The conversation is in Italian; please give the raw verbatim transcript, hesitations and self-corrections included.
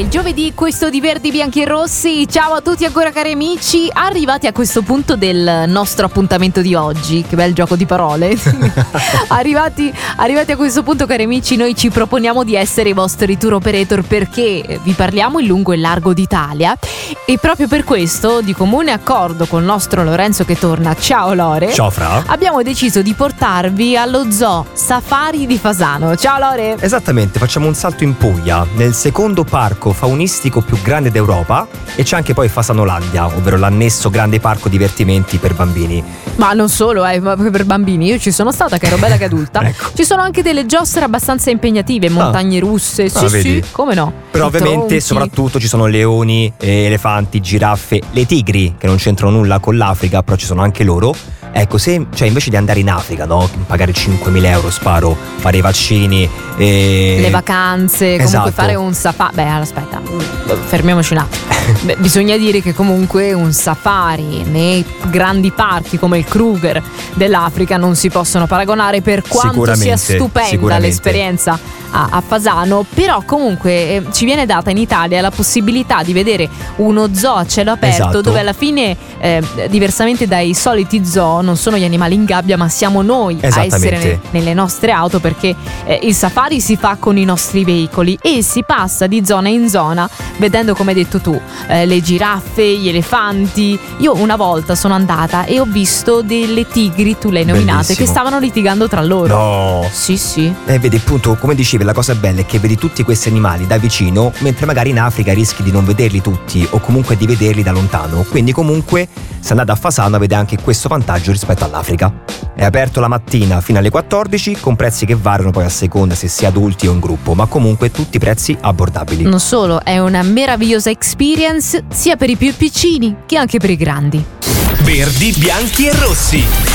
il giovedì, questo di Verdi, Bianchi e Rossi. Ciao a tutti ancora cari amici, arrivati a questo punto del nostro appuntamento di oggi. Che bel gioco di parole. arrivati, arrivati a questo punto cari amici, noi ci proponiamo di essere i vostri tour operator perché vi parliamo in lungo e largo d'Italia. E proprio per questo, di comune accordo con il nostro Lorenzo che torna, ciao Lore. Ciao Fra. Abbiamo deciso di portarvi allo Zoo Safari di Fasano. Ciao Lore. Esattamente, facciamo un salto in Puglia, nel secondo parco faunistico più grande d'Europa, e c'è anche poi Fasanolandia, ovvero l'annesso grande parco divertimenti per bambini. Ma non solo, eh, per bambini, io ci sono stata che ero bella che adulta. Ecco. Ci sono anche delle giostre abbastanza impegnative, montagne russe, sì Ah, sì, vedi? come no. Però I ovviamente tronchi. soprattutto ci sono leoni, eh, elefanti, giraffe, le tigri, che non c'entrano nulla con l'Africa, però ci sono anche loro. Ecco, se cioè invece di andare in Africa, no, pagare cinquemila euro sparo, fare i vaccini e... le vacanze, comunque Esatto. fare un safari. Beh, aspetta, fermiamoci un attimo. Beh, bisogna dire che comunque un safari nei grandi parchi come il Kruger dell'Africa non si possono paragonare, per quanto sia stupenda sicuramente. l'esperienza a, a Fasano. Però comunque eh, ci viene data in Italia la possibilità di vedere uno zoo a cielo aperto, Esatto. dove alla fine eh, diversamente dai soliti zoo non sono gli animali in gabbia, ma siamo noi a Esattamente. essere nelle nostre auto, perché eh, il safari si fa con i nostri veicoli e si passa di zona in zona vedendo, come hai detto tu, eh, le giraffe, gli elefanti. Io una volta sono andata e ho visto delle tigri, tu le hai nominate, Bellissimo. che stavano litigando tra loro. No. Sì sì. E vedi, appunto, come dicevi, la cosa bella è che vedi tutti questi animali da vicino, mentre magari in Africa rischi di non vederli tutti o comunque di vederli da lontano. Quindi comunque, se andate a Fasano, avete anche questo vantaggio rispetto all'Africa. È aperto la mattina fino alle quattordici, con prezzi che variano poi a seconda se si è adulti o in gruppo, ma comunque tutti prezzi abbordabili. Non solo, è una meravigliosa experience sia per i più piccini che anche per i grandi. Verdi, Bianchi e Rossi.